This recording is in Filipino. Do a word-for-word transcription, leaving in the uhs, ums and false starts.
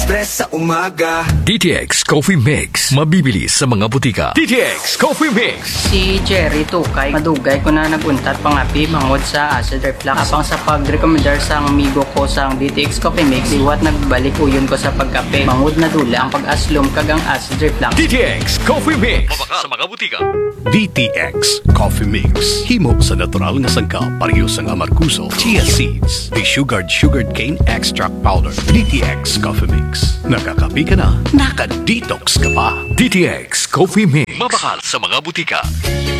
express sa umaga. D T X Coffee Mix. Mabibili sa mga butika. D T X Coffee Mix. Si Jerry Tukay, madugay ko na naguntat pangapi mangod sa acid reflux. Apang sa pag-recommendar sa amigo ko sa D T X Coffee Mix, iwat nagbalik uyon ko sa pagkape. Mangod na dula ang pag-aslom kagang acid reflux. D T X Coffee Mix. Mabaka sa mga butika. D T X Coffee Mix. Himo sa natural nga sangka, pareho sa amarkuso, chia seeds, de-sugared sugared cane extract powder. D T X Coffee Mix. Nakakapi ka na, naka-detox ka pa. D T X Coffee Mix. Mabakal sa mga butika.